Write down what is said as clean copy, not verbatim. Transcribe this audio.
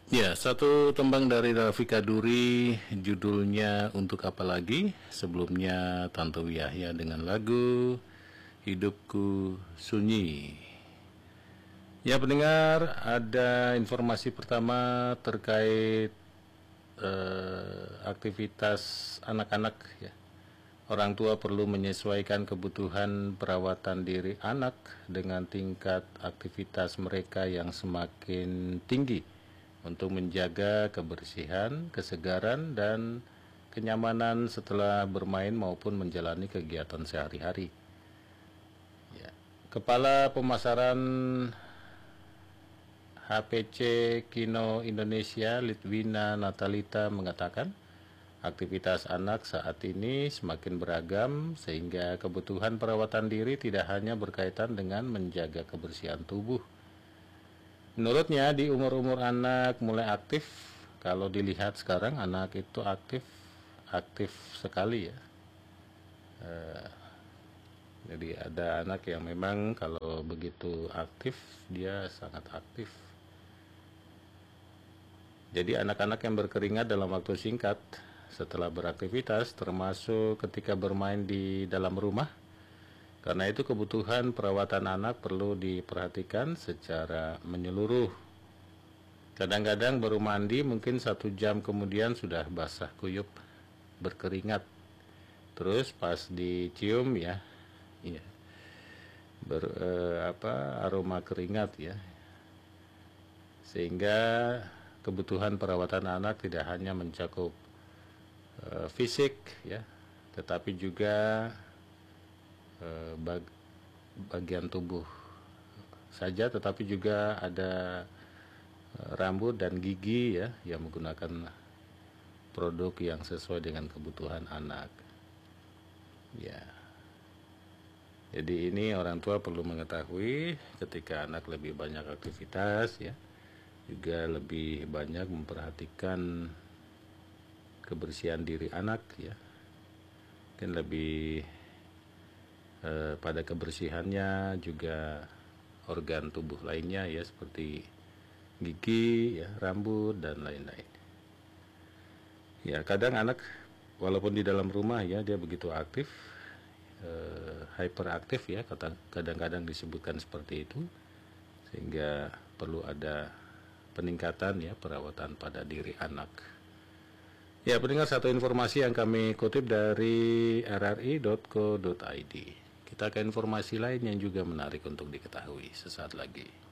Ya, satu tembang dari Rafika Duri, judulnya Untuk Apa Lagi. Sebelumnya Tantowi Yahya dengan lagu Hidupku Sunyi. Ya pendengar, ada informasi pertama terkait aktivitas anak-anak ya. Orang tua perlu menyesuaikan kebutuhan perawatan diri anak dengan tingkat aktivitas mereka yang semakin tinggi untuk menjaga kebersihan, kesegaran, dan kenyamanan setelah bermain maupun menjalani kegiatan sehari-hari. Ya. Kepala Pemasaran HPC Kino Indonesia, Litwina Natalita mengatakan, aktivitas anak saat ini semakin beragam sehingga kebutuhan perawatan diri tidak hanya berkaitan dengan menjaga kebersihan tubuh. Menurutnya di umur-umur anak mulai aktif, kalau dilihat sekarang anak itu aktif sekali ya. Jadi ada anak yang memang kalau begitu aktif dia sangat aktif. Jadi anak-anak yang berkeringat dalam waktu singkat setelah beraktivitas termasuk ketika bermain di dalam rumah. Karena itu kebutuhan perawatan anak perlu diperhatikan secara menyeluruh. Kadang-kadang baru mandi mungkin 1 jam kemudian sudah basah kuyup, berkeringat. Terus pas dicium ya, aroma keringat ya. Sehingga kebutuhan perawatan anak tidak hanya mencakup fisik ya, tetapi juga bagian tubuh saja, tetapi juga ada rambut dan gigi ya yang menggunakan produk yang sesuai dengan kebutuhan anak. Ya. Jadi ini orang tua perlu mengetahui ketika anak lebih banyak aktivitas ya, juga lebih banyak memperhatikan kebersihan diri anak ya, mungkin lebih pada kebersihannya, juga organ tubuh lainnya ya seperti gigi ya, rambut dan lain-lain. Ya kadang anak walaupun di dalam rumah ya dia begitu aktif, hyperaktif ya, kadang-kadang disebutkan seperti itu, sehingga perlu ada peningkatan ya perawatan pada diri anak. Ya pendengar, satu informasi yang kami kutip dari rri.co.id. Kita ke informasi lain yang juga menarik untuk diketahui sesaat lagi.